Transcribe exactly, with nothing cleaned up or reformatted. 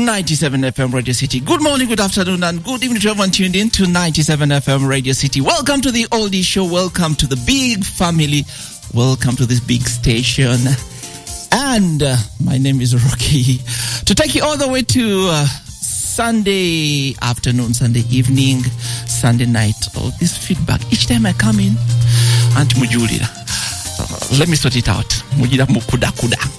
ninety-seven F M Radio City. Good morning, good afternoon, and good evening to everyone tuned in to ninety-seven F M Radio City. Welcome to the Oldie Show. Welcome to the big family. Welcome to this big station. And uh, my name is Rocky. To take you all the way to uh, Sunday afternoon, Sunday evening, Sunday night. Oh, this feedback. Each time I come in, Aunt Mujulira. Uh, let me sort it out. Mujira mukuda kuda.